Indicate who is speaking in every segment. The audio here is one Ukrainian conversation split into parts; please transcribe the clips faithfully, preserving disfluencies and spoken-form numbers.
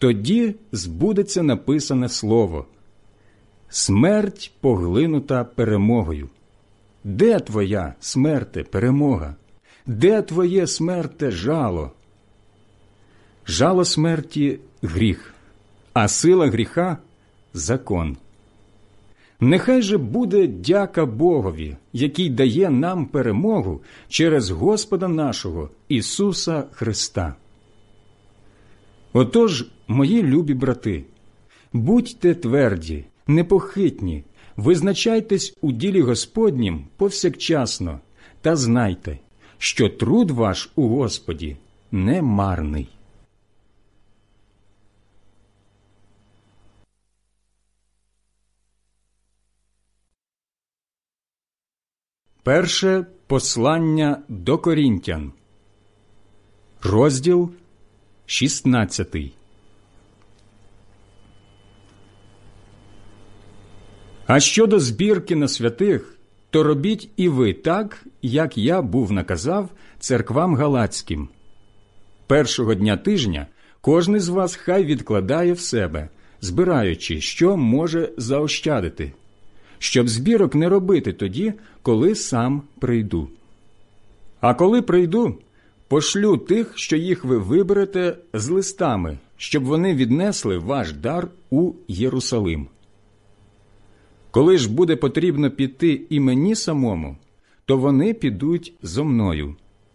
Speaker 1: тоді збудеться написане слово: «Смерть поглинута перемогою». Де твоя, смерте, перемога? Де твоє, смерте, жало? Жало смерті – гріх, а сила гріха – закон. Нехай же буде дяка Богові, який дає нам перемогу через Господа нашого Ісуса Христа. Отож, мої любі брати, будьте тверді, непохитні, визначайтесь у ділі Господнім повсякчасно, та знайте, що труд ваш у Господі не марний. Перше послання до Корінтян, розділ шістнадцятий. А щодо збірки на святих, то робіть і ви так, як я був наказав церквам галатським. Першого дня тижня кожний з вас хай відкладає в себе, збираючи, що може заощадити, щоб збірок не робити тоді, коли сам прийду. А коли прийду, пошлю тих, що їх ви виберете, з листами, щоб вони віднесли ваш дар у Єрусалим. Коли ж буде потрібно піти і мені самому, то вони підуть зо мною.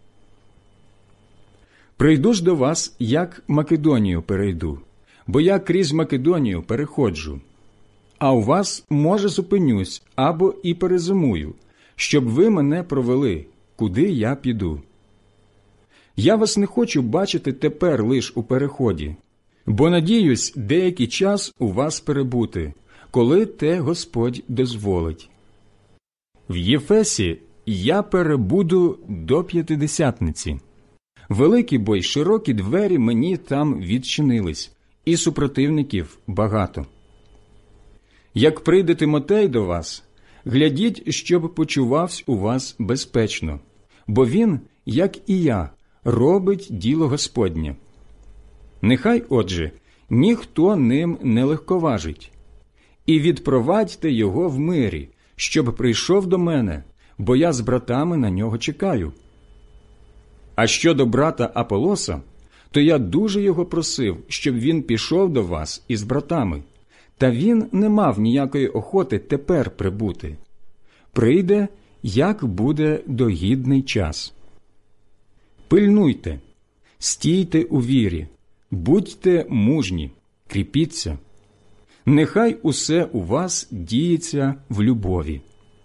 Speaker 1: Прийду ж до вас, як Македонію перейду, бо я крізь Македонію переходжу. А у вас, може, зупинюсь або і перезимую, щоб ви мене провели, куди я піду. Я вас не хочу бачити тепер лиш у переході, бо надіюсь деякий час у вас перебути, коли те Господь дозволить. В Єфесі я перебуду до П'ятидесятниці. Великі бо й широкі двері мені там відчинились, і супротивників багато. Як прийде Тимотей до вас, глядіть, щоб почувався у вас безпечно, бо він, як і я, робить діло Господнє. Нехай, отже, ніхто ним не легковажить. І відпровадьте його в мирі, щоб прийшов до мене, бо я з братами на нього чекаю. А щодо брата Аполоса, то я дуже його просив, щоб він пішов до вас із братами, та він не мав ніякої охоти тепер прибути. Прийде, як буде догідний час. Пильнуйте, стійте у вірі, будьте мужні, кріпіться. Нехай усе у вас діється в любові.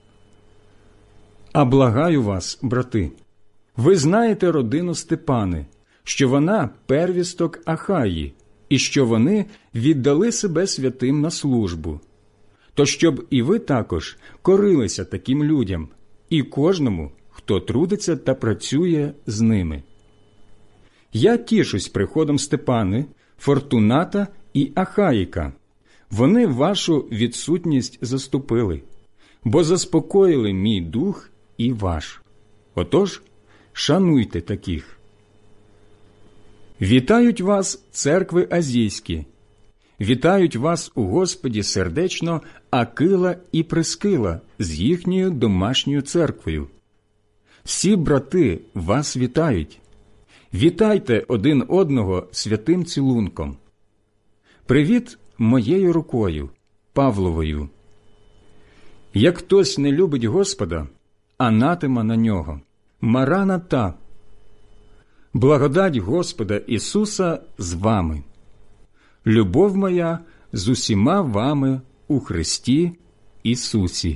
Speaker 1: А благаю вас, брати, ви знаєте родину Степани, що вона первісток Ахаї, і що вони віддали себе святим на службу. То щоб і ви також корилися таким людям, і кожному, хто трудиться та працює з ними. Я тішусь приходом Степани, Фортуната і Ахаїка. Вони вашу відсутність заступили, бо заспокоїли мій дух і ваш. Отож, шануйте таких. Вітають вас церкви азійські. Вітають вас у Господі сердечно Акила і Прискила з їхньою домашньою церквою. Всі брати вас вітають. Вітайте один одного святим цілунком. Привіт моєю рукою, Павловою. Як хтось не любить Господа, анатема на нього. Мараната. Благодать Господа Ісуса з вами. Любов моя з усіма вами у Христі Ісусі.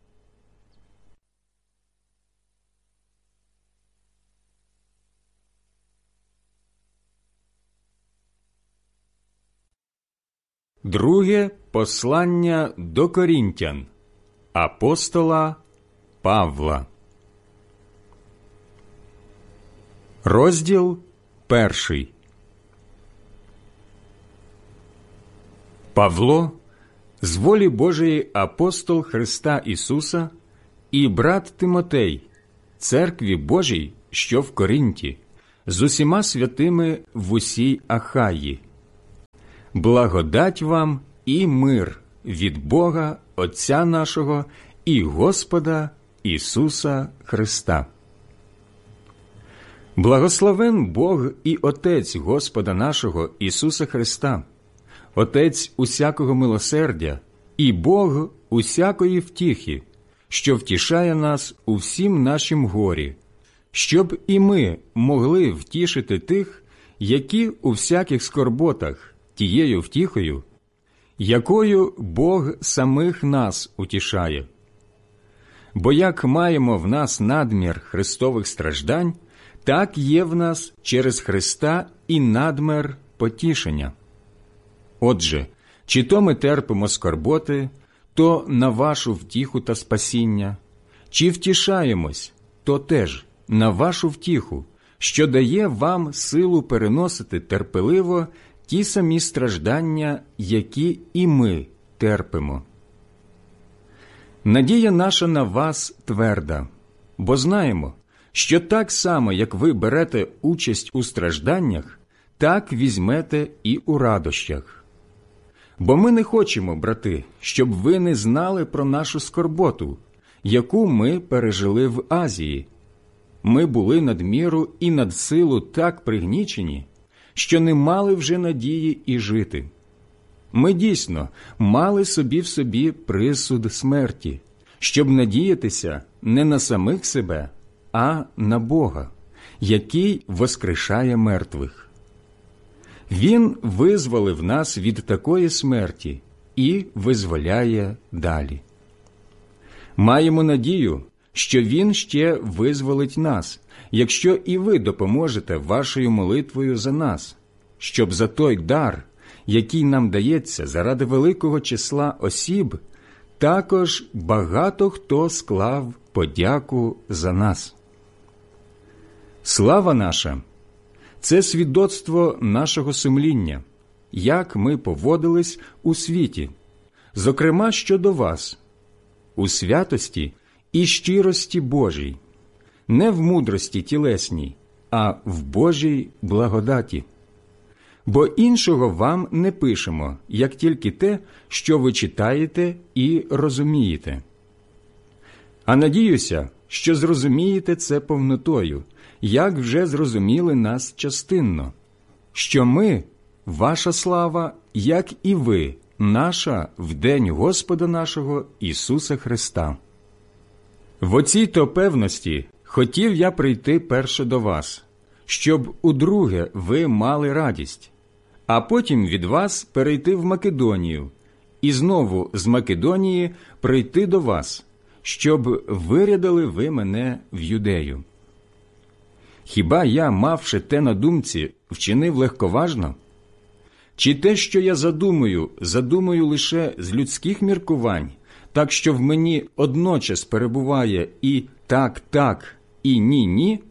Speaker 1: Друге послання до Корінтян апостола Павла. Розділ перший. Павло, з волі Божої апостол Христа Ісуса, і брат Тимотей, церкві Божій, що в Коринті, з усіма святими в усій Ахаї. Благодать вам і мир від Бога Отця нашого і Господа Ісуса Христа. Благословен Бог і Отець Господа нашого Ісуса Христа, Отець усякого милосердя і Бог усякої втіхи, що втішає нас у всім нашім горі, щоб і ми могли втішити тих, які у всяких скорботах, тією втіхою, якою Бог самих нас утішає. Бо як маємо в нас надмір Христових страждань, так є в нас через Христа і надмір потішення. Отже, чи то ми терпимо скорботи, то на вашу втіху та спасіння, чи втішаємось, то теж на вашу втіху, що дає вам силу переносити терпеливо ті самі страждання, які і ми терпимо. Надія наша на вас тверда, бо знаємо, що так само, як ви берете участь у стражданнях, так візьмете і у радощах. Бо ми не хочемо, брати, щоб ви не знали про нашу скорботу, яку ми пережили в Азії. Ми були надміру і надсилу так пригнічені, що не мали вже надії і жити. Ми дійсно мали собі в собі присуд смерті, щоб надіятися не на самих себе, а на Бога, який воскрешає мертвих. Він визволив нас від такої смерті і визволяє далі. Маємо надію, що Він ще визволить нас, якщо і ви допоможете вашою молитвою за нас, щоб за той дар, який нам дається заради великого числа осіб, також багато хто склав подяку за нас. Слава наша – це свідоцтво нашого сумління, як ми поводились у світі, зокрема щодо вас, у святості і щирості Божій, не в мудрості тілесній, а в Божій благодаті. Бо іншого вам не пишемо, як тільки те, що ви читаєте і розумієте. А надіюся, що зрозумієте це повнотою, як вже зрозуміли нас частинно, що ми, ваша слава, як і ви, наша в день Господа нашого Ісуса Христа. В оцій-то певності хотів я прийти перше до вас, щоб удруге ви мали радість, а потім від вас перейти в Македонію, і знову з Македонії прийти до вас, щоб вирядили ви мене в Юдею. Хіба я, мавши те на думці, вчинив легковажно? Чи те, що я задумую, задумую лише з людських міркувань, так що в мені одночас перебуває і так-так, і ні-ні?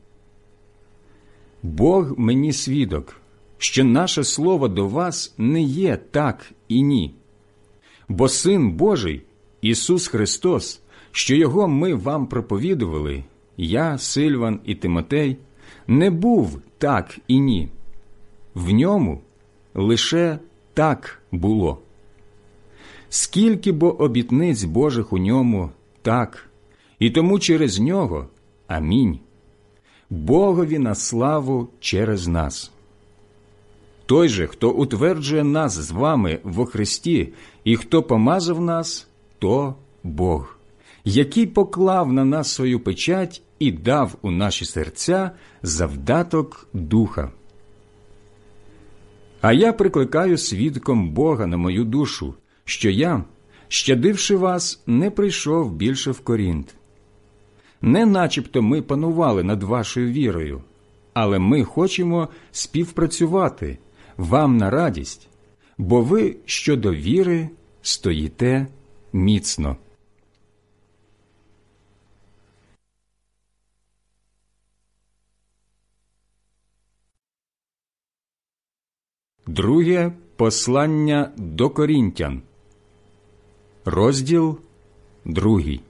Speaker 1: Бог мені свідок, що наше слово до вас не є так і ні. Бо Син Божий, Ісус Христос, що Його ми вам проповідували, я, Сильван і Тимотей, не був так і ні. В ньому лише так було. Скільки бо обітниць Божих у ньому так, і тому через нього амінь. Богові на славу через нас. Той же, хто утверджує нас з вами во Христі, і хто помазав нас, то Бог, який поклав на нас свою печать і дав у наші серця завдаток Духа. А я прикликаю свідком Бога на мою душу, що я, щадивши вас, не прийшов більше в Корінт. Не начебто ми панували над вашою вірою, але ми хочемо співпрацювати вам на радість, бо ви щодо віри стоїте міцно. Друге послання до Корінтян, розділ другий.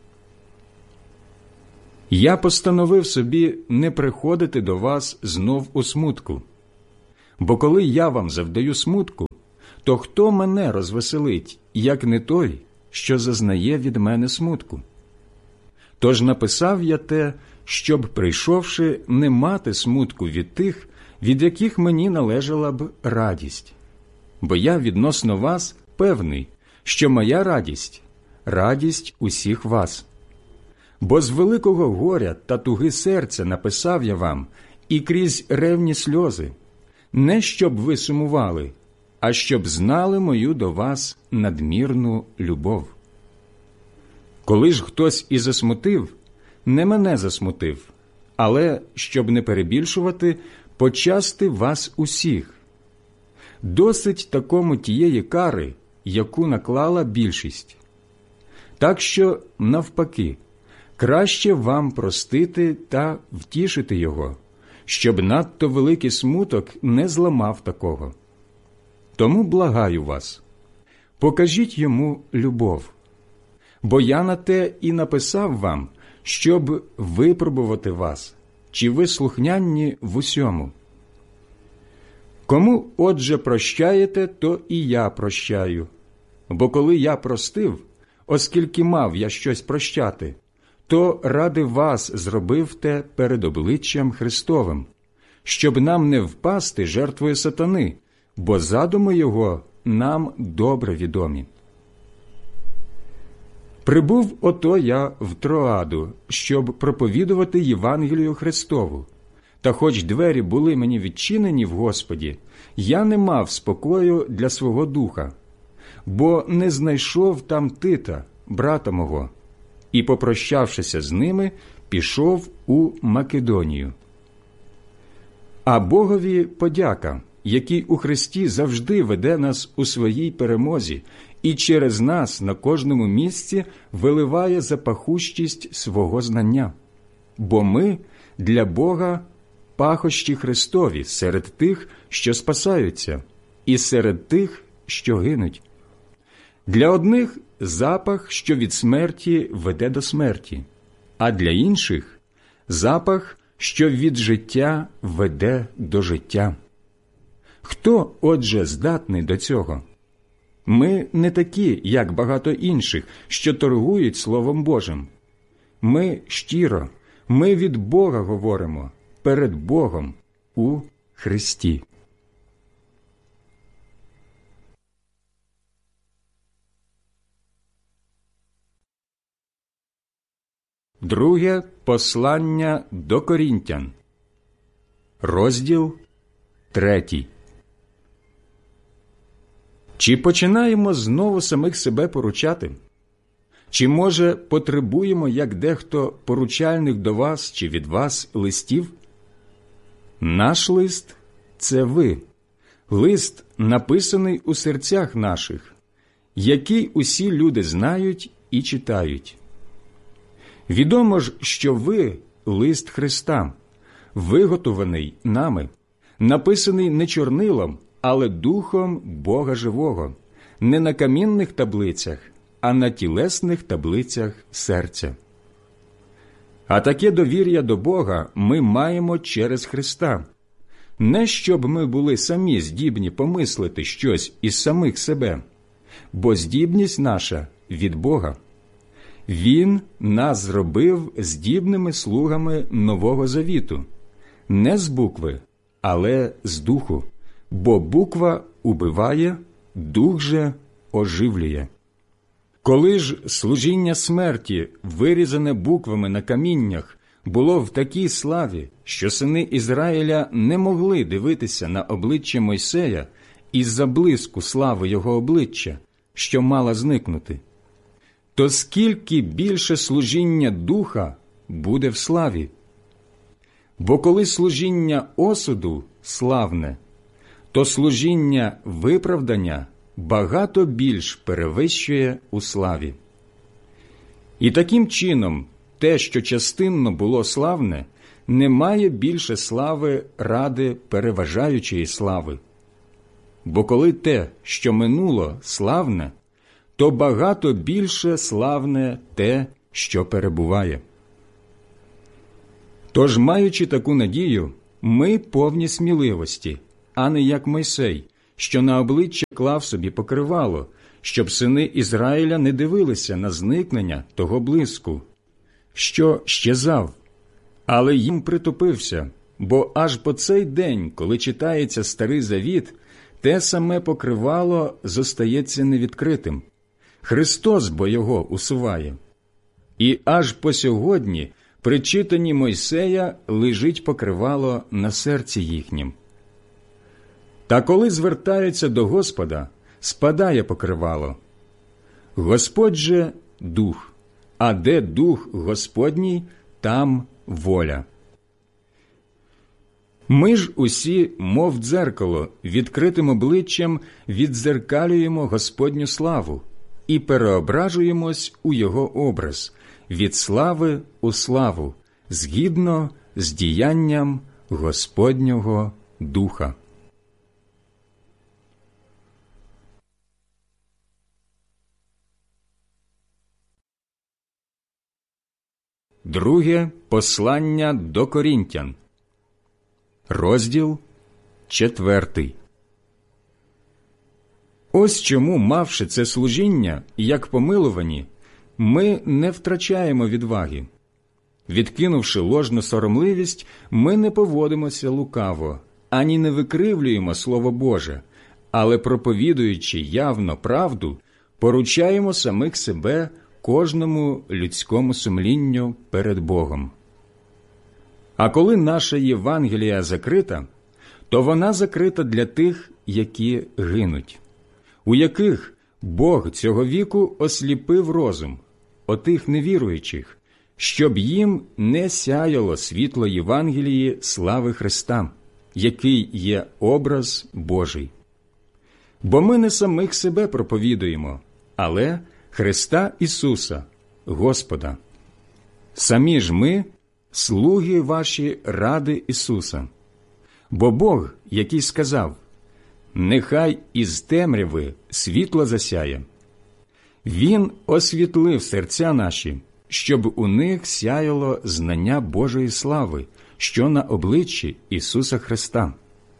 Speaker 1: Я постановив собі не приходити до вас знов у смутку, бо коли я вам завдаю смутку, то хто мене розвеселить, як не той, що зазнає від мене смутку? Тож написав я те, щоб, прийшовши, не мати смутку від тих, від яких мені належала б радість. Бо я відносно вас певний, що моя радість – радість усіх вас. Бо з великого горя та туги серця написав я вам і крізь ревні сльози, не щоб ви сумували, а щоб знали мою до вас надмірну любов. Коли ж хтось і засмутив, не мене засмутив, але, щоб не перебільшувати, почасти вас усіх. Досить такому тієї кари, яку наклала більшість. Так що, навпаки, краще вам простити та втішити його, щоб надто великий смуток не зламав такого. Тому благаю вас, покажіть йому любов, бо я на те і написав вам, щоб випробувати вас, чи ви слухняні в усьому. Кому, отже, прощаєте, то і я прощаю. Бо коли я простив, оскільки мав я щось прощати, то ради вас зробив те перед обличчям Христовим, щоб нам не впасти жертвою сатани, бо задуми його нам добре відомі. Прибув ото я в Троаду, щоб проповідувати Євангелію Христову. Та хоч двері були мені відчинені в Господі, я не мав спокою для свого духа, бо не знайшов там Тита, брата мого, і, попрощавшися з ними, пішов у Македонію. А Богові подяка, який у Христі завжди веде нас у своїй перемозі і через нас на кожному місці виливає запахущість свого знання. Бо ми для Бога пахощі Христові серед тих, що спасаються, і серед тих, що гинуть. Для одних запах, що від смерті веде до смерті, а для інших запах, що від життя веде до життя. Хто, отже, здатний до цього? Ми не такі, як багато інших, що торгують Словом Божим. Ми щиро, ми від Бога говоримо, перед Богом у Христі. Друге послання до Корінтян, розділ третій. Чи починаємо знову самих себе поручати? Чи, може, потребуємо, як дехто, поручальних до вас чи від вас листів? Наш лист – це ви, лист, написаний у серцях наших, який усі люди знають і читають. Відомо ж, що ви – лист Христа, виготований нами, написаний не чорнилом, але Духом Бога Живого, не на камінних таблицях, а на тілесних таблицях серця. А таке довір'я до Бога ми маємо через Христа. Не щоб ми були самі здібні помислити щось із самих себе, бо здібність наша від Бога. Він нас зробив здібними слугами Нового Завіту, не з букви, але з духу, бо буква убиває, дух же оживлює. Коли ж служіння смерті, вирізане буквами на каміннях, було в такій славі, що сини Ізраїля не могли дивитися на обличчя Мойсея із-за блиску слави його обличчя, що мала зникнути, то скільки більше служіння духа буде в славі? Бо коли служіння осуду славне, то служіння виправдання багато більш перевищує у славі. І таким чином те, що частинно було славне, не має більше слави ради переважаючої слави. Бо коли те, що минуло, славне, то багато більше славне те, що перебуває. Тож, маючи таку надію, ми повні сміливості, а не як Мойсей, що на обличчя клав собі покривало, щоб сини Ізраїля не дивилися на зникнення того блиску, що щезав, але їм притупився, бо аж по цей день, коли читається Старий Завіт, те саме покривало зостається невідкритим. Христос бо його усуває. І аж по сьогодні при читанні Мойсея лежить покривало на серці їхнім. Та коли звертаються до Господа, спадає покривало. Господь же – Дух, а де Дух Господній, там воля. Ми ж усі, мов дзеркало, відкритим обличчям віддзеркалюємо Господню славу і переображуємось у Його образ, від слави у славу, згідно з діянням Господнього Духа. Друге послання до Корінтян, розділ четвертий. Ось чому, мавши це служіння, як помилувані, ми не втрачаємо відваги. Відкинувши ложну соромливість, ми не поводимося лукаво, ані не викривлюємо Слово Боже, але, проповідуючи явно правду, поручаємо самих себе кожному людському сумлінню перед Богом. А коли наша Євангелія закрита, то вона закрита для тих, які гинуть, у яких Бог цього віку осліпив розум, отих невіруючих, щоб їм не сяяло світло Євангелії слави Христа, який є образ Божий. Бо ми не самих себе проповідуємо, але Христа Ісуса, Господа. Самі ж ми – слуги ваші ради Ісуса. Бо Бог, який сказав: «Нехай із темряви світло засяє», Він освітлив серця наші, щоб у них сяяло знання Божої слави, що на обличчі Ісуса Христа.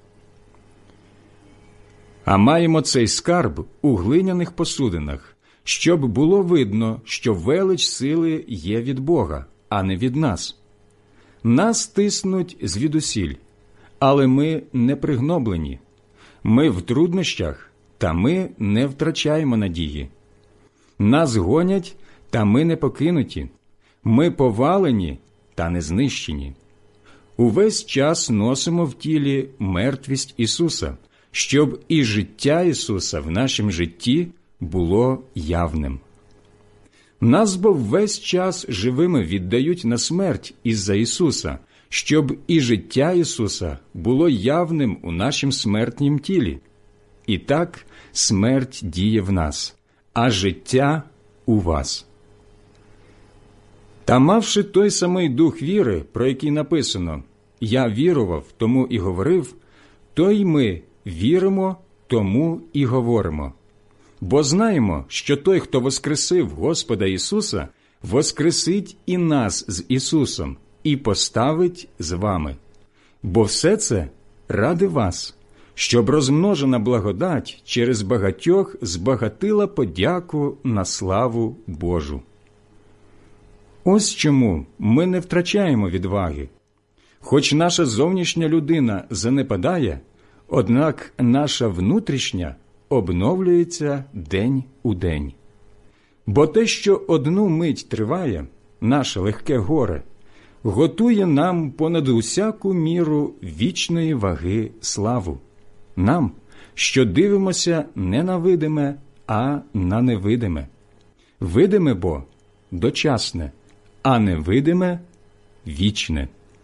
Speaker 1: А маємо цей скарб у глиняних посудинах, щоб було видно, що велич сили є від Бога, а не від нас. Нас тиснуть звідусіль, але ми не пригноблені. Ми в труднощах, та ми не втрачаємо надії. Нас гонять, та ми не покинуті. Ми повалені, та не знищені. Увесь час носимо в тілі мертвість Ісуса, щоб і життя Ісуса в нашім житті було явним. Нас бо весь час живими віддають на смерть із-за Ісуса, щоб і життя Ісуса було явним у нашім смертнім тілі. І так смерть діє в нас, а життя у вас. Та мавши той самий дух віри, про який написано «Я вірував, тому і говорив», то й ми віримо, тому і говоримо. Бо знаємо, що той, хто воскресив Господа Ісуса, воскресить і нас з Ісусом і поставить з вами. Бо все це ради вас, щоб розмножена благодать через багатьох збагатила подяку на славу Божу. Ось чому ми не втрачаємо відваги. Хоч наша зовнішня людина занепадає, однак наша внутрішня обновлюється день у день. Бо те, що одну мить триває, наше легке горе, готує нам понад усяку міру вічної ваги славу. Нам, що дивимося не на видиме, а на невидиме. Видиме бо дочасне, а невидиме вічне.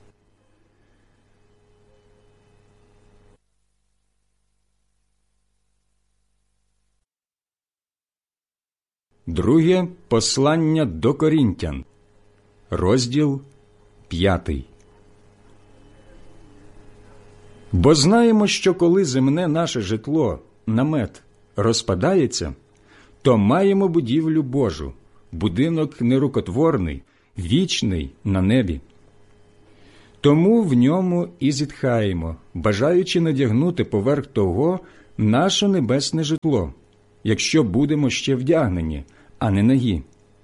Speaker 1: Друге послання до Корінтян, розділ п'ятий. Бо знаємо, що коли земне наше житло, намет, розпадається, то маємо будівлю Божу, будинок нерукотворний, вічний на небі. Тому в ньому і зітхаємо, бажаючи надягнути поверх того наше небесне житло, якщо будемо ще вдягнені, а не нагі.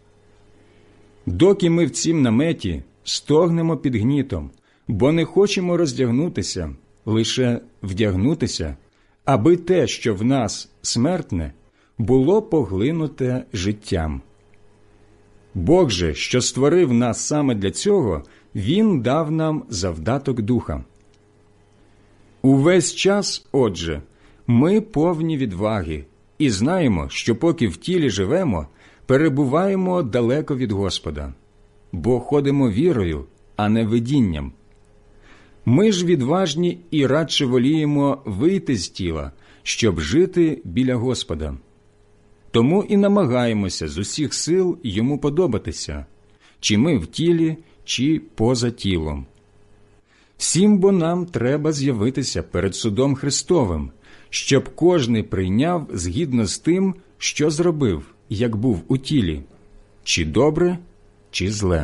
Speaker 1: Доки ми в цім наметі стогнемо під гнітом, бо не хочемо роздягнутися, лише вдягнутися, аби те, що в нас смертне, було поглинуте життям. Бог же, що створив нас саме для цього, Він дав нам завдаток Духа. Увесь час, отже, ми повні відваги і знаємо, що поки в тілі живемо, перебуваємо далеко від Господа, бо ходимо вірою, а не видінням. Ми ж відважні і радше воліємо вийти з тіла, щоб жити біля Господа. Тому і намагаємося з усіх сил йому подобатися, чи ми в тілі, чи поза тілом. Всім бо нам треба з'явитися перед судом Христовим, щоб кожний прийняв згідно з тим, що зробив, як був у тілі, чи добре, чи зле.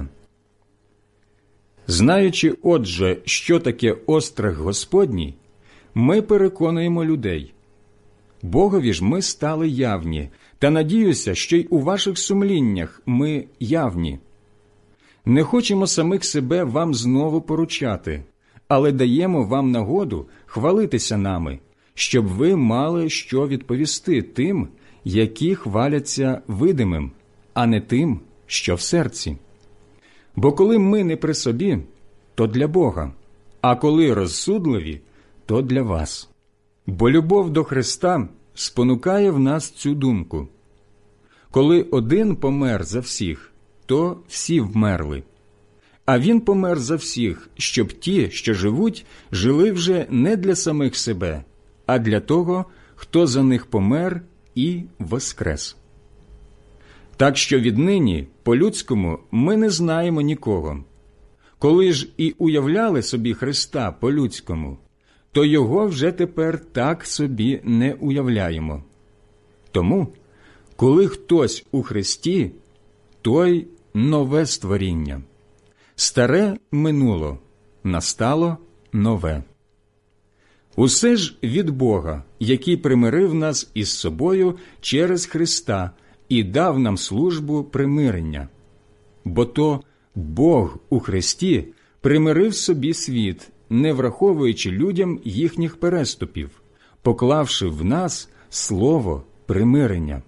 Speaker 1: Знаючи, отже, що таке острах Господній, ми переконуємо людей. Богові ж ми стали явні, та надіюся, що й у ваших сумліннях ми явні. Не хочемо самих себе вам знову поручати, але даємо вам нагоду хвалитися нами, щоб ви мали що відповісти тим, які хваляться видимим, а не тим, що в серці. Бо коли ми не при собі, то для Бога, а коли розсудливі, то для вас. Бо любов до Христа спонукає в нас цю думку. Коли один помер за всіх, то всі вмерли. А Він помер за всіх, щоб ті, що живуть, жили вже не для самих себе, а для того, хто за них помер і воскрес. Так що віднині, по-людському, ми не знаємо нікого. Коли ж і уявляли собі Христа по-людському, то Його вже тепер так собі не уявляємо. Тому, коли хтось у Христі, той нове створіння. Старе минуло, настало нове. Усе ж від Бога, який примирив нас із собою через Христа і дав нам службу примирення. Бо то Бог у Христі примирив собі світ, не враховуючи людям їхніх переступів, поклавши в нас слово примирення.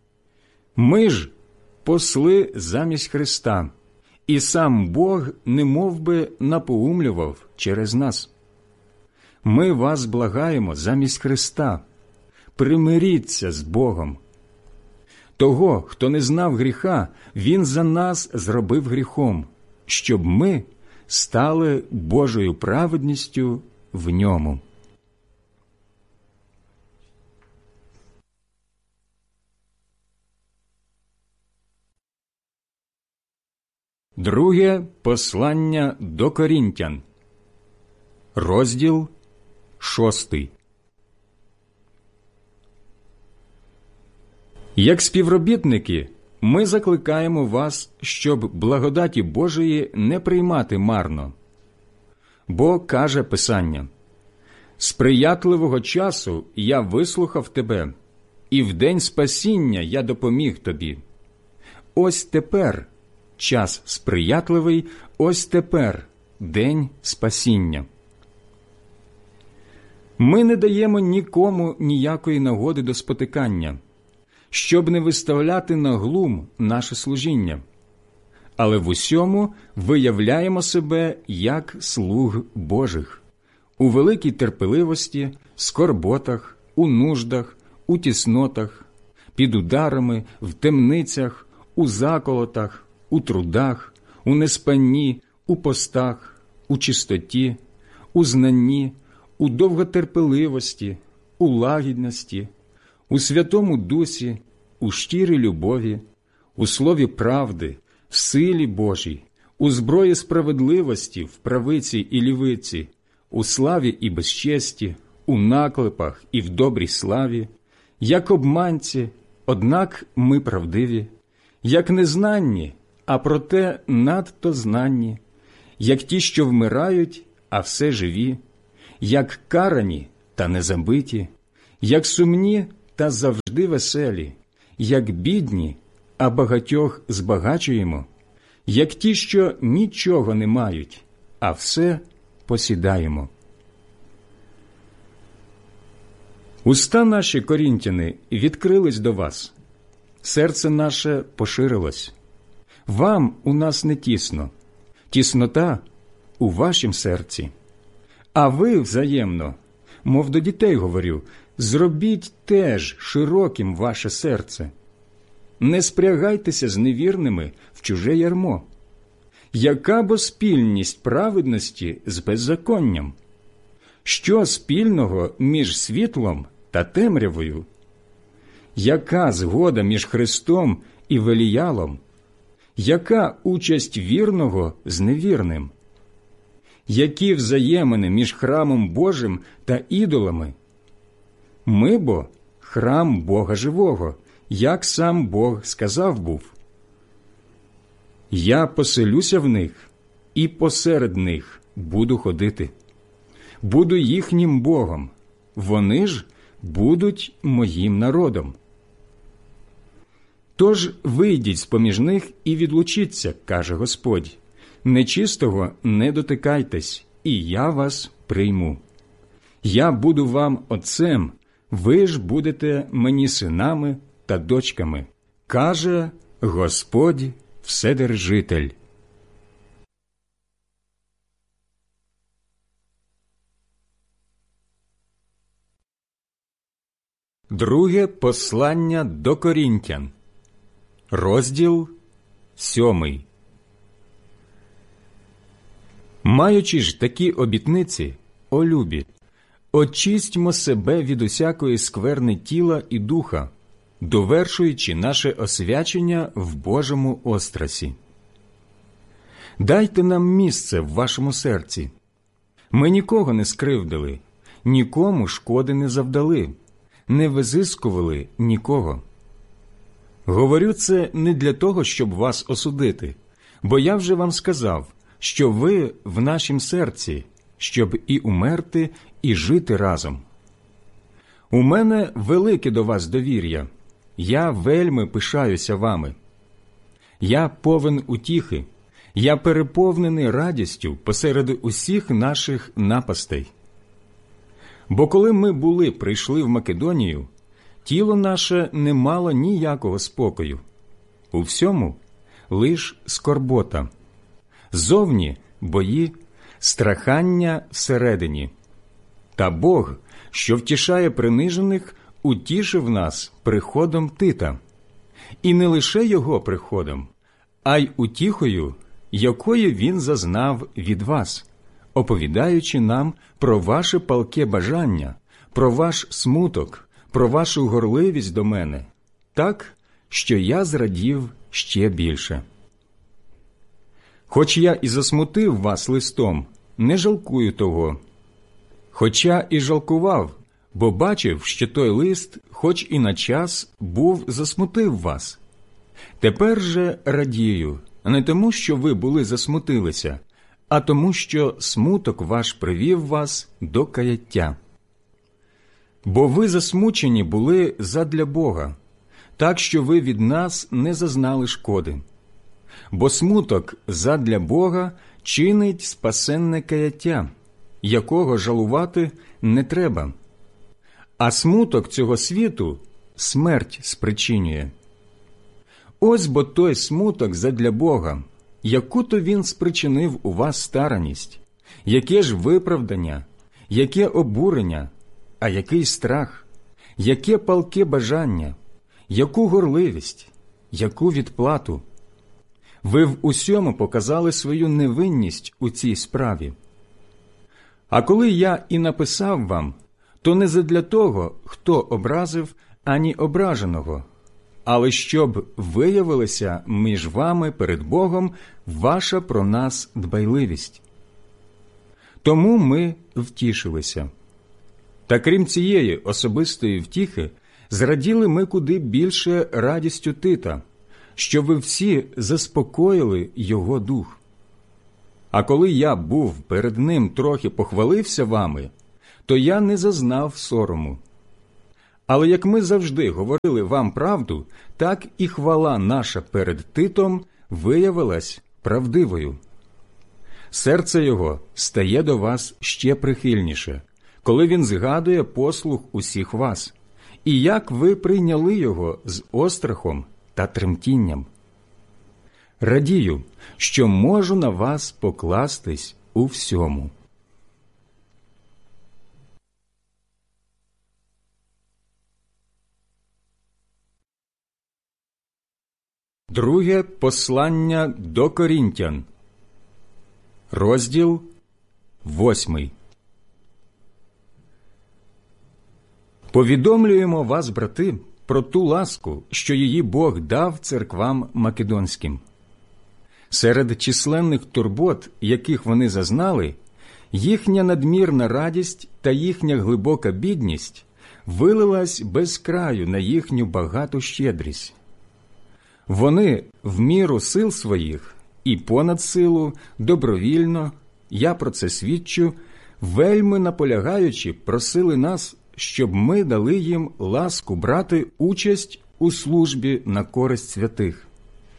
Speaker 1: Ми ж посли замість Христа, і сам Бог немов би напоумлював через нас. Ми вас благаємо замість Христа. Примиріться з Богом. Того, хто не знав гріха, Він за нас зробив гріхом, щоб ми стали Божою праведністю в ньому. Друге послання до Корінтян, розділ шостий. Як співробітники, ми закликаємо вас, щоб благодаті Божої не приймати марно. Бо, каже Писання, «Сприятливого часу я вислухав тебе, і в день спасіння я допоміг тобі. Ось тепер час сприятливий, ось тепер день спасіння». Ми не даємо нікому ніякої нагоди до спотикання, щоб не виставляти на глум наше служіння, але в усьому виявляємо себе як слуг Божих, у великій терпеливості, скорботах, у нуждах, у тіснотах, під ударами, в темницях, у заколотах, у трудах, у неспанні, у постах, у чистоті, у знанні, у довготерпеливості, у лагідності, у Святому Дусі, у щирій любові, у слові правди, в силі Божій, у зброї справедливості, в правиці і лівиці, у славі і безчесті, у наклепах і в добрій славі, як обманці, однак ми правдиві, як незнанні, а проте надто знанні, як ті, що вмирають, а все живі, як карані та не забиті, як сумні та завжди веселі, як бідні, а багатьох збагачуємо, як ті, що нічого не мають, а все посідаємо. Уста наші, корінтяни, відкрились до вас, серце наше поширилось. Вам у нас не тісно, тіснота у вашім серці. А ви взаємно, мов до дітей говорю, зробіть теж широким ваше серце. Не спрягайтеся з невірними в чуже ярмо. Яка бо спільність праведності з беззаконням? Що спільного між світлом та темрявою? Яка згода між Христом і Веліялом? Яка участь вірного з невірним? Які взаємини між храмом Божим та ідолами? Ми бо храм Бога живого, як сам Бог сказав був. Я поселюся в них і посеред них буду ходити. Буду їхнім Богом, вони ж будуть моїм народом. Тож вийдіть з-поміж них і відлучіться, каже Господь. Нечистого не дотикайтесь, і я вас прийму. Я буду вам отцем, ви ж будете мені синами та дочками, каже Господь Вседержитель. Друге послання до Корінтян, розділ сьомий. Маючи ж такі обітниці, о любі, очистьмо себе від усякої скверни тіла і духа, довершуючи наше освячення в Божому острасі. Дайте нам місце в вашому серці. Ми нікого не скривдили, нікому шкоди не завдали, не визискували нікого. Говорю це не для того, щоб вас осудити, бо я вже вам сказав, що ви в нашім серці, щоб і умерти, і жити разом. У мене велике до вас довір'я, я вельми пишаюся вами. Я повен утіхи, я переповнений радістю посеред усіх наших напастей. Бо коли ми були прийшли в Македонію, тіло наше не мало ніякого спокою. У всьому лиш скорбота. Зовні бої, страхання всередині. Та Бог, що втішає принижених, утішив нас приходом Тита. І не лише його приходом, а й утіхою, якої він зазнав від вас, оповідаючи нам про ваше палке бажання, про ваш смуток, про вашу горливість до мене, так, що я зрадів ще більше. Хоч я і засмутив вас листом, не жалкую того. Хоча і жалкував, бо бачив, що той лист, хоч і на час, був засмутив вас. Тепер же радію, не тому, що ви були засмутилися, а тому, що смуток ваш привів вас до каяття. Бо ви засмучені були задля Бога, так що ви від нас не зазнали шкоди. Бо смуток задля Бога чинить спасенне каяття, якого жалувати не треба. А смуток цього світу смерть спричинює. Ось бо той смуток задля Бога, яку-то він спричинив у вас стараність, яке ж виправдання, яке обурення, а який страх, яке палке бажання, яку горливість, яку відплату. Ви в усьому показали свою невинність у цій справі. А коли я і написав вам, то не задля того, хто образив, ані ображеного, але щоб виявилася між вами перед Богом ваша про нас дбайливість. Тому ми втішилися. Та крім цієї особистої втіхи, зраділи ми куди більше радістю Тита, що ви всі заспокоїли його дух. А коли я був перед ним трохи похвалився вами, то я не зазнав сорому. Але як ми завжди говорили вам правду, так і хвала наша перед Титом виявилась правдивою. Серце його стає до вас ще прихильніше, коли він згадує послух усіх вас, і як ви прийняли його з острахом та тремтінням. Радію, що можу на вас покластись у всьому. Друге послання до Корінтян, розділ восьмий. Повідомлюємо вас, брати, про ту ласку, що її Бог дав церквам македонським. Серед численних турбот, яких вони зазнали, їхня надмірна радість та їхня глибока бідність вилилась без краю на їхню багату щедрість. Вони в міру сил своїх і понад силу, добровільно, я про це свідчу, вельми наполягаючи, просили нас, щоб ми дали їм ласку брати участь у службі на користь святих.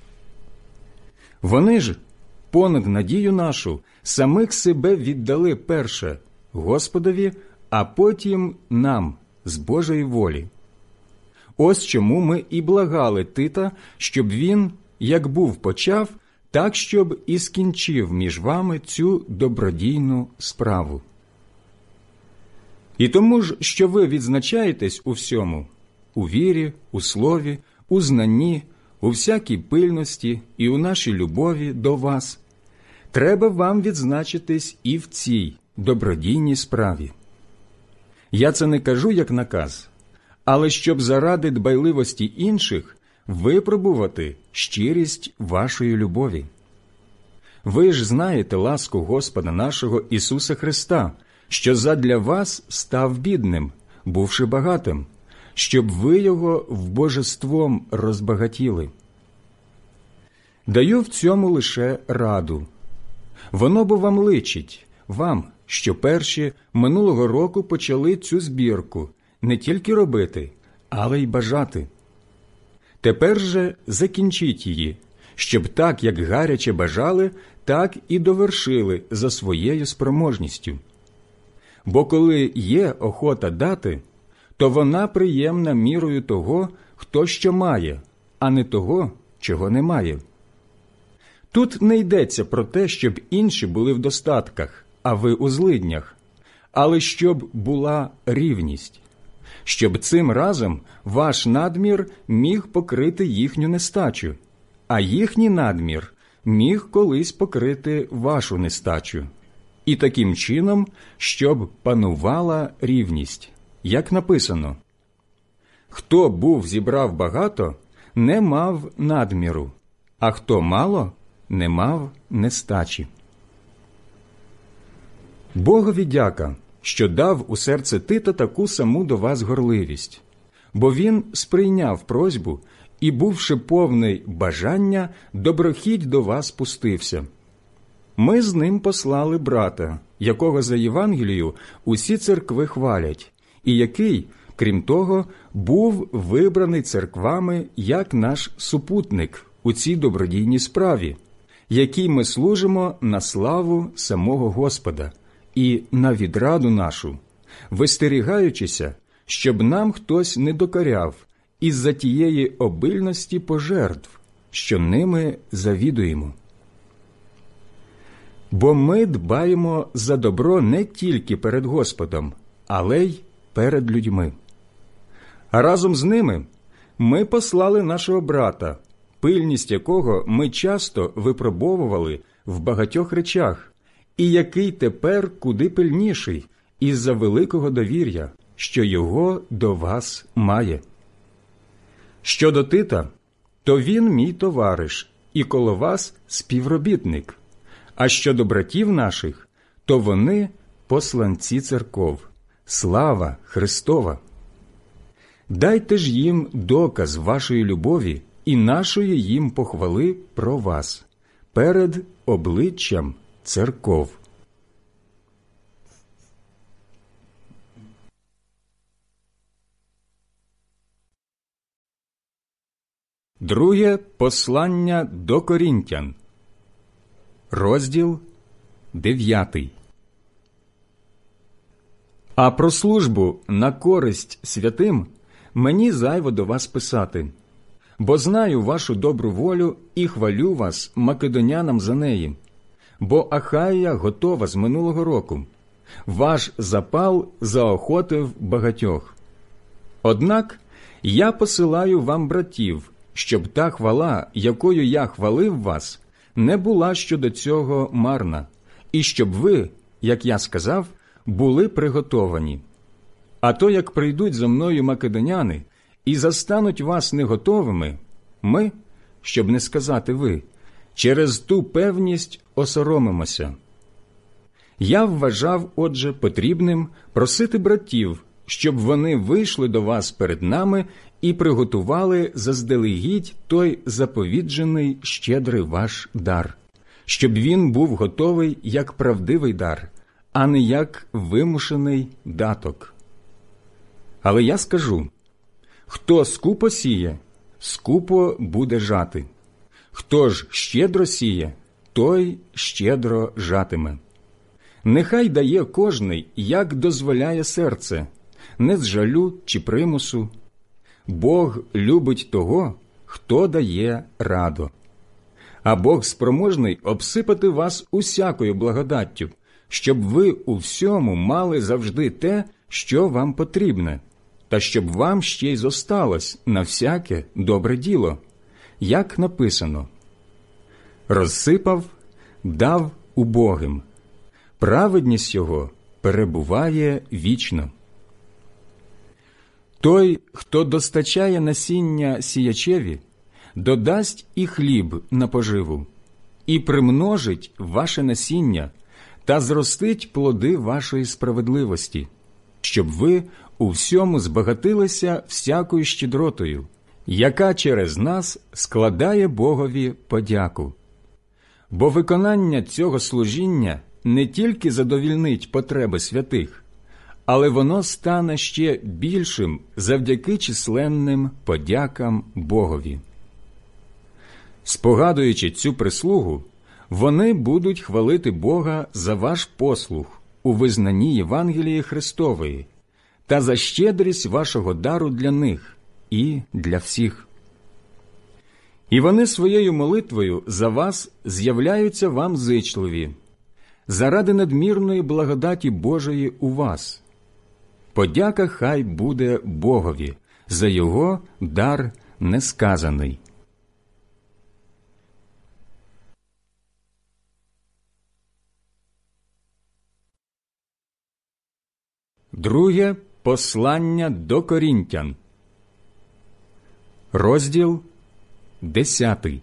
Speaker 1: Вони ж, понад надію нашу, самих себе віддали перше Господові, а потім нам з Божої волі. Ось чому ми і благали Тита, щоб він, як був почав, так, щоб і скінчив між вами цю добродійну справу. І тому ж, що ви відзначаєтесь у всьому – у вірі, у слові, у знанні, у всякій пильності і у нашій любові до вас, треба вам відзначитись і в цій добродійній справі. Я це не кажу як наказ, але щоб заради дбайливості інших випробувати щирість вашої любові. Ви ж знаєте ласку Господа нашого Ісуса Христа, що задля вас став бідним, бувши багатим, щоб ви його вбожеством розбагатіли. Даю в цьому лише раду. Воно бо вам личить, вам, що перші минулого року почали цю збірку не тільки робити, але й бажати. Тепер же закінчіть її, щоб так, як гаряче бажали, так і довершили за своєю спроможністю. Бо коли є охота дати, то вона приємна мірою того, хто що має, а не того, чого не має. Тут не йдеться про те, щоб інші були в достатках, а ви у злиднях, але щоб була рівність, щоб цим разом ваш надмір міг покрити їхню нестачу, а їхній надмір міг колись покрити вашу нестачу. І таким чином, щоб панувала рівність, як написано: «Хто був зібрав багато, не мав надміру, а хто мало, не мав нестачі». Богові дяка, що дав у серце Тита таку саму до вас горливість, бо він сприйняв просьбу і, бувши повний бажання, доброхідь до вас пустився. Ми з ним послали брата, якого за Євангелію усі церкви хвалять, і який, крім того, був вибраний церквами як наш супутник у цій добродійній справі, якій ми служимо на славу самого Господа і на відраду нашу, вистерігаючися, щоб нам хтось не докоряв із-за тієї обильності пожертв, що ними завідуємо. Бо ми дбаємо за добро не тільки перед Господом, але й перед людьми. А разом з ними ми послали нашого брата, пильність якого ми часто випробовували в багатьох речах, і який тепер куди пильніший із-за великого довір'я, що його до вас має. Щодо Тита, то він мій товариш і коло вас співробітник, а щодо братів наших, то вони посланці церков. Слава Христова! Дайте ж їм доказ вашої любові і нашої їм похвали про вас перед обличчям церков. Друге послання до Корінтян, розділ дев'ятий. А про службу на користь святим мені зайво до вас писати, бо знаю вашу добру волю і хвалю вас македонянам за неї, бо Ахая готова з минулого року. Ваш запал заохотив багатьох. Однак я посилаю вам братів, щоб та хвала, якою я хвалив вас, не була щодо цього марна, і щоб ви, як я сказав, були приготовані. А то, як прийдуть за мною македоняни і застануть вас неготовими, ми, щоб не сказати ви, через ту певність осоромимося. Я вважав, отже, потрібним просити братів, щоб вони вийшли до вас перед нами і приготували заздалегідь той заповіджений щедрий ваш дар, щоб він був готовий як правдивий дар, а не як вимушений даток. Але я скажу, хто скупо сіє, скупо буде жати. Хто ж щедро сіє, той щедро жатиме. Нехай дає кожний, як дозволяє серце, не з жалю чи примусу. Бог любить того, хто дає радо. А Бог спроможний обсипати вас усякою благодаттю, щоб ви у всьому мали завжди те, що вам потрібне, та щоб вам ще й зосталось на всяке добре діло, як написано: «Розсипав, дав убогим, праведність його перебуває вічно». Той, хто достачає насіння сіячеві, додасть і хліб на поживу, і примножить ваше насіння та зростить плоди вашої справедливості, щоб ви у всьому збагатилися всякою щедротою, яка через нас складає Богові подяку. Бо виконання цього служіння не тільки задовільнить потреби святих, але воно стане ще більшим завдяки численним подякам Богові. Спогадуючи цю прислугу, вони будуть хвалити Бога за ваш послух у визнанні Євангелії Христової та за щедрість вашого дару для них і для всіх. І вони своєю молитвою за вас з'являються вам зичливі, заради надмірної благодаті Божої у вас. Подяка хай буде Богові за його дар несказаний. Друге послання до Корінтян, розділ десятий.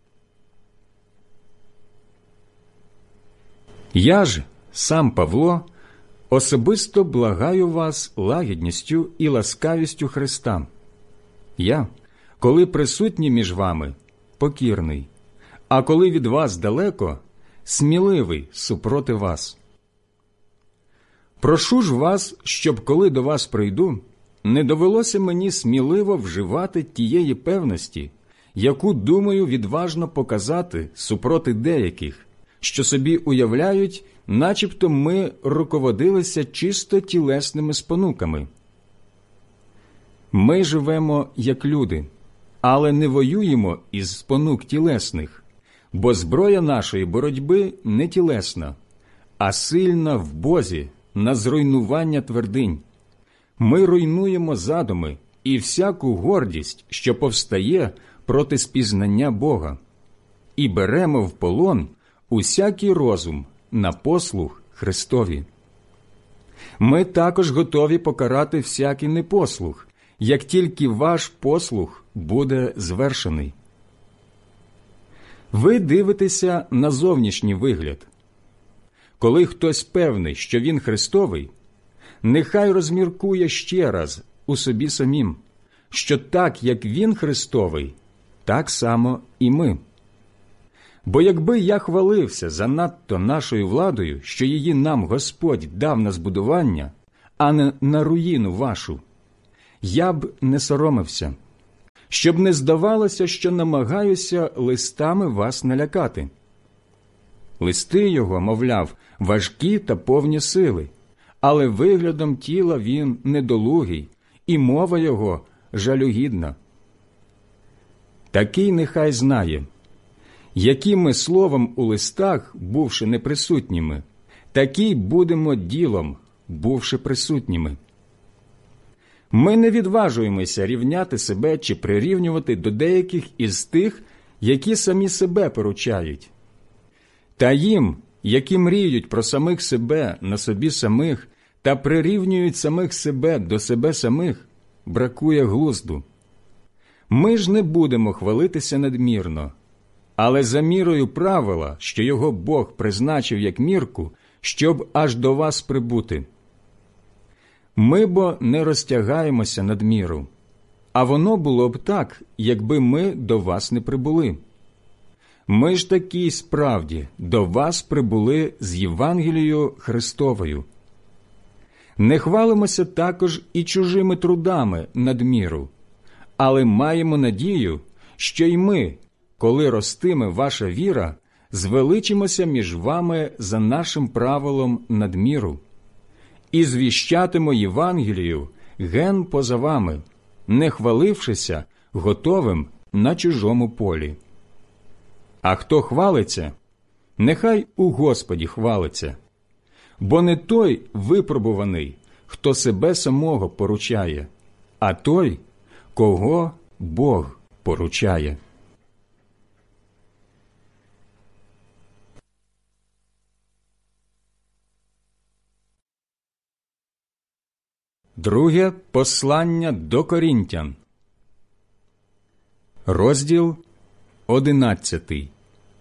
Speaker 1: Я ж, сам Павло, особисто благаю вас лагідністю і ласкавістю Христа. Я, коли присутній між вами, покірний, а коли від вас далеко, сміливий супроти вас. Прошу ж вас, щоб коли до вас прийду, не довелося мені сміливо вживати тієї певності, яку думаю відважно показати супроти деяких, що собі уявляють, начебто ми руководилися чисто тілесними спонуками. Ми живемо як люди, але не воюємо із спонук тілесних, бо зброя нашої боротьби не тілесна, а сильна в Бозі на зруйнування твердинь. Ми руйнуємо задуми і всяку гордість, що повстає проти спізнання Бога, і беремо в полон усякий розум на послух Христові. Ми також готові покарати всякий непослух, як тільки ваш послух буде звершений. Ви дивитеся на зовнішній вигляд. Коли хтось певний, що він Христовий, нехай розміркує ще раз у собі самім, що так, як він Христовий, так само і ми. Бо якби я хвалився занадто нашою владою, що її нам Господь дав на збудування, а не на руїну вашу, я б не соромився. щоб не здавалося, що намагаюся листами вас налякати. Листи його, мовляв, важкі та повні сили, але виглядом тіла він недолугий, і мова його жалюгідна. Такий нехай знає, які ми словом у листах, бувши неприсутніми, такі будемо ділом, бувши присутніми. Ми не відважуємося рівняти себе чи прирівнювати до деяких із тих, які самі себе поручають. Та їм, які мріють про самих себе на собі самих та прирівнюють самих себе до себе самих, бракує глузду. Ми ж не будемо хвалитися надмірно, але за мірою правила, що його Бог призначив як мірку, щоб аж до вас прибути. Ми бо не розтягаємося надміру, а воно було б так, якби ми до вас не прибули. Ми ж таки справді до вас прибули з Євангелією Христовою. Не хвалимося також і чужими трудами надміру, але маємо надію, що й ми, коли ростиме ваша віра, звеличимося між вами за нашим правилом надміру. І звіщатимо Євангелію ген поза вами, не хвалившися готовим на чужому полі. А хто хвалиться, нехай у Господі хвалиться, бо не той випробуваний, хто себе самого поручає, а той, кого Бог поручає. Друге послання до Корінтян, розділ одинадцятий.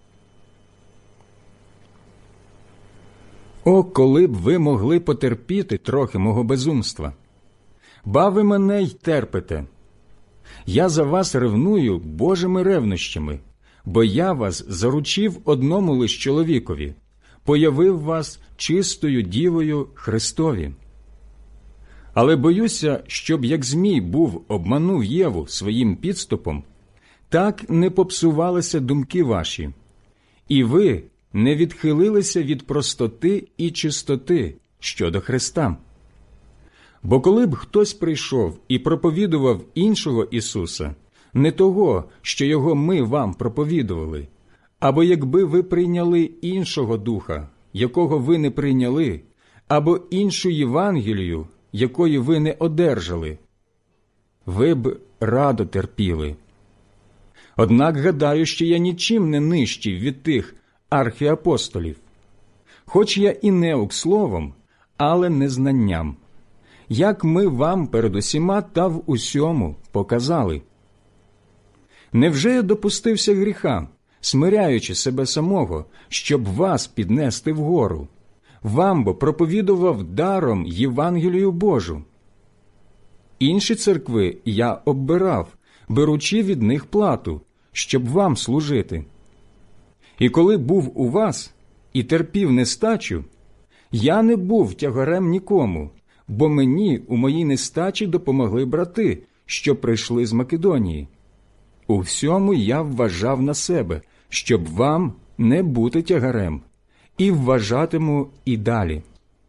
Speaker 1: О, коли б ви могли потерпіти трохи мого безумства! Ба ви мене й терпите. Я за вас ревную Божими ревнощами, бо я вас заручив одному лиш чоловікові, появив вас чистою дівою Христові. Але боюся, щоб як Змій був обманув Єву своїм підступом, так не попсувалися думки ваші, і ви не відхилилися від простоти і чистоти щодо Христа. Бо коли б хтось прийшов і проповідував іншого Ісуса, не того, що його ми вам проповідували, або якби ви прийняли іншого духа, якого ви не прийняли, або іншу Євангелію, якої ви не одержали, ви б радо терпіли. Однак гадаю, що я нічим не нижчий від тих архіапостолів, хоч я і неук словом, але не знанням, як ми вам перед усіма та в усьому показали. Невже я допустився гріха, смиряючи себе самого, щоб вас піднести вгору? Вам бо проповідував даром Євангелію Божу. Інші церкви я оббирав, беручи від них плату, щоб вам служити. І коли був у вас і терпів нестачу, я не був тягарем нікому, бо мені у моїй нестачі допомогли брати, що прийшли з Македонії. У всьому я вважав на себе, щоб вам не бути тягарем, і вважатиму і далі.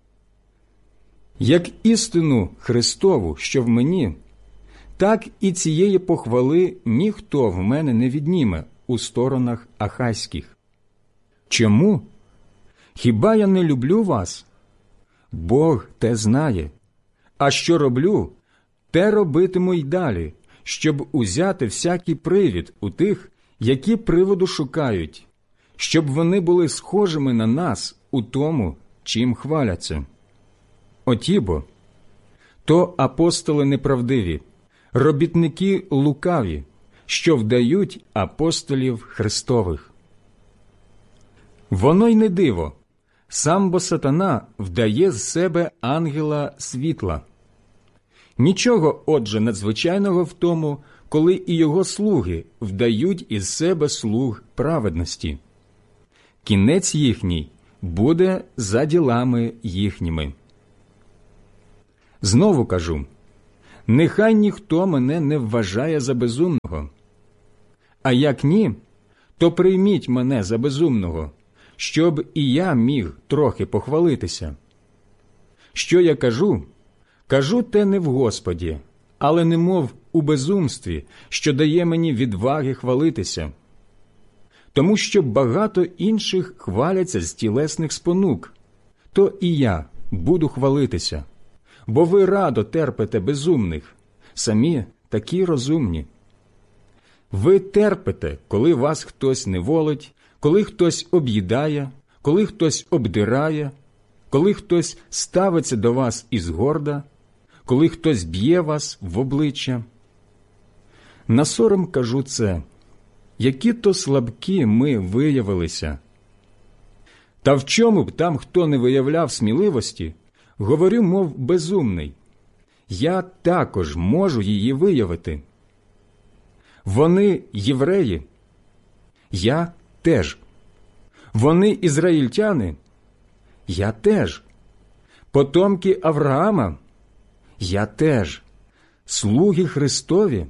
Speaker 1: Як істину Христову, що в мені, так і цієї похвали ніхто в мене не відніме у сторонах ахайських. Чому? Хіба я не люблю вас? Бог те знає. А що роблю, те робитиму й далі, щоб узяти всякий привід у тих, які приводу шукають, щоб вони були схожими на нас у тому, чим хваляться. Отібо, то апостоли неправдиві, робітники лукаві, що вдають апостолів Христових. Воно й не диво, сам бо сатана вдає з себе ангела світла. Нічого, отже, надзвичайного в тому, коли і його слуги вдають із себе слуг праведності. Кінець їхній буде за ділами їхніми. Знову кажу, Нехай ніхто мене не вважає за безумного. А як ні, то прийміть мене за безумного, щоб і я міг трохи похвалитися. Що я кажу? Кажу те не в Господі, але немов у безумстві, що дає мені відваги хвалитися. Тому що багато інших хваляться з тілесних спонук, то і я буду хвалитися. Бо ви радо терпите безумних, самі такі розумні. Ви терпите, коли вас хтось неволить, коли хтось об'їдає, коли хтось обдирає, коли хтось ставиться до вас із горда, коли хтось б'є вас в обличчя. На сором кажу це, які то слабкі ми виявилися. Та в чому б там хто не виявляв сміливості, говорю, мов безумний, я також можу її виявити. Вони євреї, я теж. Вони ізраїльтяни, я теж. Потомки Авраама, я теж. Слуги Христові,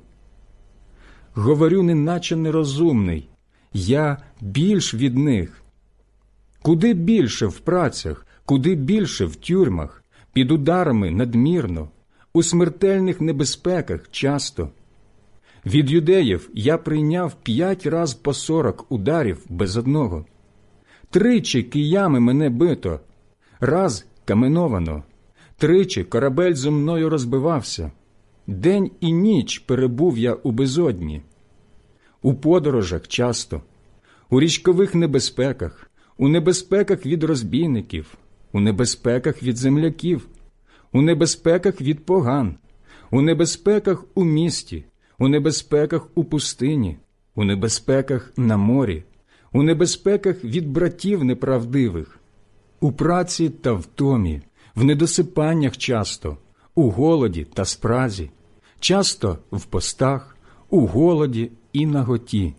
Speaker 1: говорю, неначе нерозумний, я більш від них. Куди більше в працях, куди більше в тюрмах, під ударами надмірно, у смертельних небезпеках часто. Від юдеїв я прийняв п'ять раз по сорок ударів без одного. Тричі киями мене бито, раз каменовано, тричі корабель зо мною розбивався. День і ніч перебув я у безодні. У подорожах часто, у річкових небезпеках, у небезпеках від розбійників, у небезпеках від земляків, у небезпеках від поган, у небезпеках у місті, у небезпеках у пустині, у небезпеках на морі, у небезпеках від братів неправдивих, у праці та втомі, в недосипаннях часто, у голоді та спразі, часто в постах, у голоді і наготі.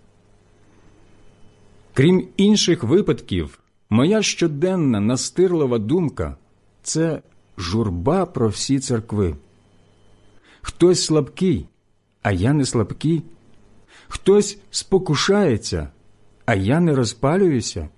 Speaker 1: Крім інших випадків, моя щоденна настирлива думка – це журба про всі церкви. Хтось слабкий, а я не слабкий. Хтось спокушається, а я не розпалююся.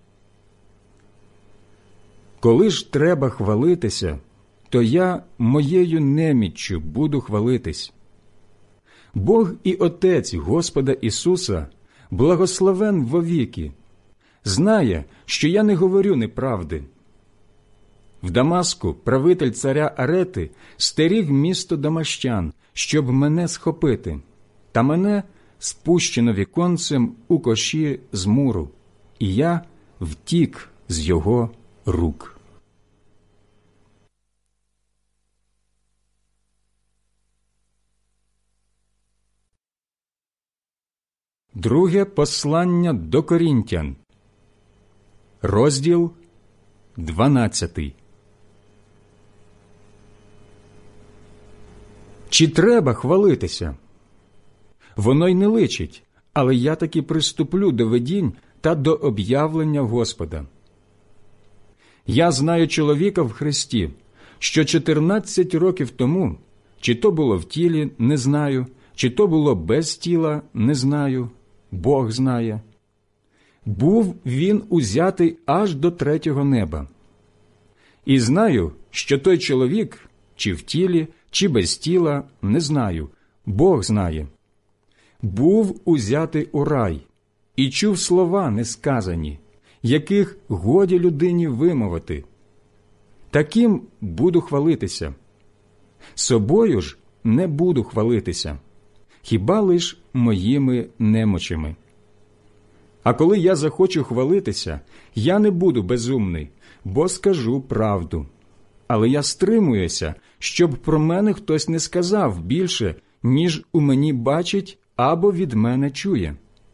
Speaker 1: Коли ж треба хвалитися, то я моєю неміччю буду хвалитись. Бог і Отець Господа Ісуса, благословен вовіки, знає, що я не говорю неправди. В Дамаску правитель царя Арети стеріг місто Дамащан, щоб мене схопити, та мене спущено віконцем у коші з муру, і я втік з його рук. Друге послання до Корінтян, розділ дванадцятий. Чи треба хвалитися? Воно й не личить, але я таки приступлю до видінь та до об'явлення Господа. Я знаю чоловіка в Христі, що чотирнадцять років тому, чи то було в тілі, не знаю, чи то було без тіла, не знаю, Бог знає. Був він узятий аж до третього неба. І знаю, що той чоловік, чи в тілі, чи без тіла, не знаю, Бог знає. Був узятий у рай, і чув слова несказані, яких годі людині вимовити. Таким буду хвалитися. Собою ж не буду хвалитися, хіба лиш моїми немочами. А коли я захочу хвалитися, я не буду безумний, бо скажу правду. Але я стримуюся, щоб про мене хтось не сказав більше, ніж у мені бачить або від мене чує.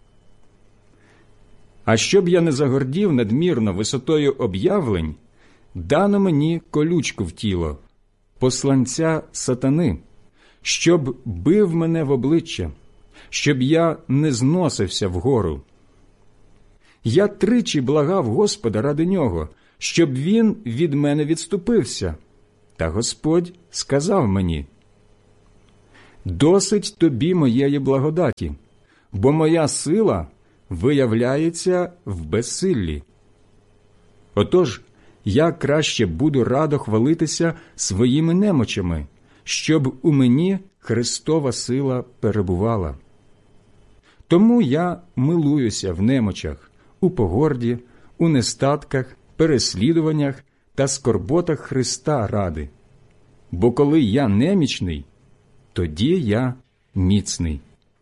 Speaker 1: А щоб я не загордів надмірно висотою об'явлень, дано мені колючку в тіло, посланця сатани, щоб бив мене в обличчя, щоб я не зносився вгору. Я тричі благав Господа ради нього, щоб він від мене відступився. Та Господь сказав мені: Досить тобі моєї благодаті, бо моя сила виявляється в безсиллі. Отож, я краще буду радо хвалитися своїми немочами, щоб у мені Христова сила перебувала. Тому я милуюся в немочах, у погорді, у нестатках, переслідуваннях та скорботах Христа ради. Бо коли я немічний, тоді я міцний.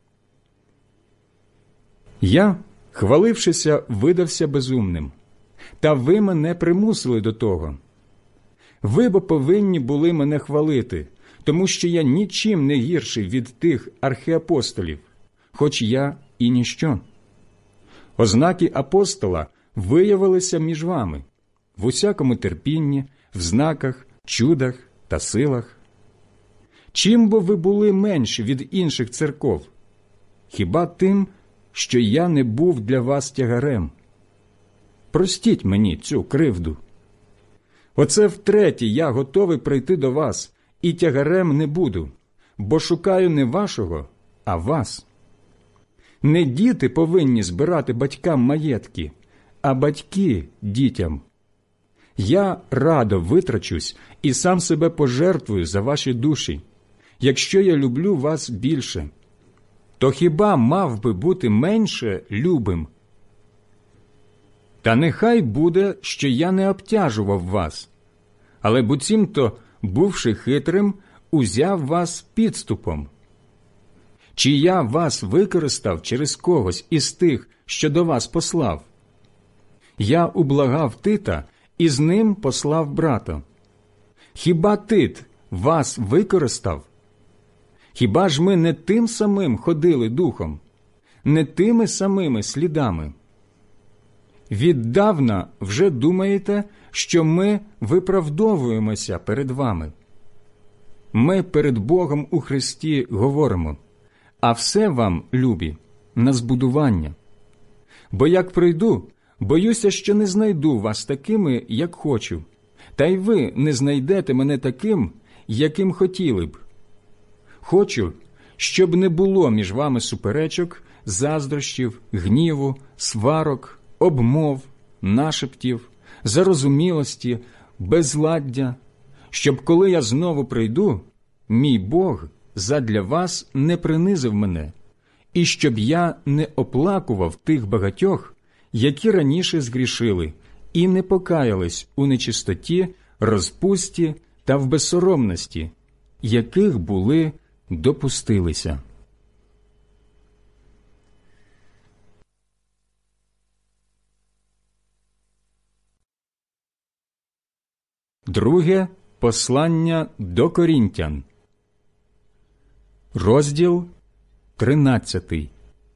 Speaker 1: Я, хвалившися, видався безумним, та ви мене примусили до того. Ви бо повинні були мене хвалити, тому що я нічим не гірший від тих архиапостолів, хоч я і ніщо. Ознаки апостола виявилися між вами в усякому терпінні, в знаках, чудах та силах. Чим бо ви були менші від інших церков? Хіба тим, що я не був для вас тягарем? Простіть мені цю кривду. Оце втретє я готовий прийти до вас, і тягарем не буду, бо шукаю не вашого, а вас. Не діти повинні збирати батькам маєтки, а батьки – дітям. Я радо витрачусь і сам себе пожертвую за ваші душі, якщо я люблю вас більше. То хіба мав би бути менше любим? Та нехай буде, що я не обтяжував вас, але буцімто, бувши хитрим, узяв вас підступом. Чи я вас використав через когось із тих, що до вас послав? Я ублагав Тита і з ним послав брата. Хіба Тит вас використав? Хіба ж ми не тим самим ходили духом, не тими самими слідами? Віддавна вже думаєте, що ми виправдовуємося перед вами. Ми перед Богом у Христі говоримо, а все вам, любі, на збудування. Бо як прийду, боюся, що не знайду вас такими, як хочу, та й ви не знайдете мене таким, яким хотіли б. Хочу, щоб не було між вами суперечок, заздрощів, гніву, сварок, обмов, нашептів, зарозумілості, безладдя, щоб, коли я знову прийду, мій Бог задля вас не принизив мене, і щоб я не оплакував тих багатьох, які раніше згрішили і не покаялись у нечистоті, розпусті та в безсоромності, яких були допустилися. Друге послання до Корінтян, розділ тринадцятий.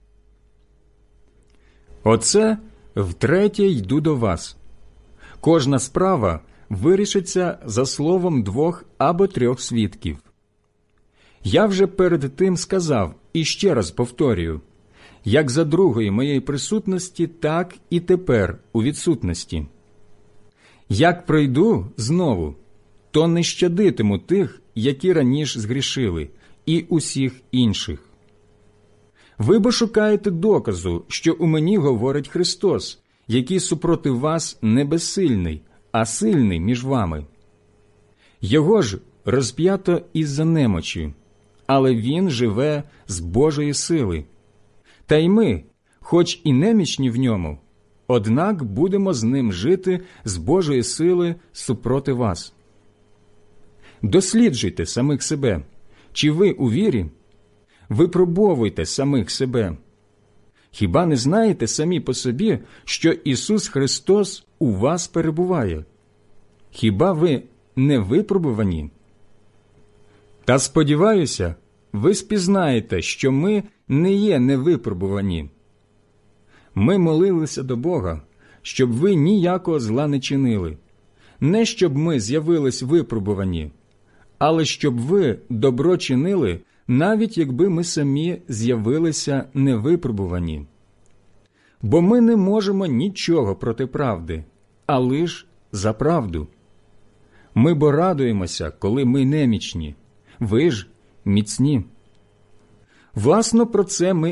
Speaker 1: Оце втретє йду до вас. Кожна справа вирішиться за словом двох або трьох свідків. Я вже перед тим сказав і ще раз повторюю, як за другої моєї присутності, так і тепер у відсутності. Як прийду знову, то не щадитиму тих, які раніше згрішили, і усіх інших. Ви бо шукаєте доказу, що у мені говорить Христос, який супроти вас не безсильний, а сильний між вами. Його ж розп'ято із-за немочі, але він живе з Божої сили. Та й ми, хоч і немічні в ньому, однак будемо з ним жити з Божої сили супроти вас. Досліджуйте самих себе, чи ви у вірі? Випробовуйте самих себе. Хіба не знаєте самі по собі, що Ісус Христос у вас перебуває? Хіба ви не випробувані? Та сподіваюся, ви спізнаєте, що ми не є невипробувані. Ми молилися до Бога, щоб ви ніякого зла не чинили, не щоб ми з'явились випробувані, але щоб ви добро чинили, навіть якби ми самі з'явилися невипробувані. Бо ми не можемо нічого проти правди, а лиш за правду. Ми бо радуємося, коли ми немічні, ви ж міцні. Власно, про це ми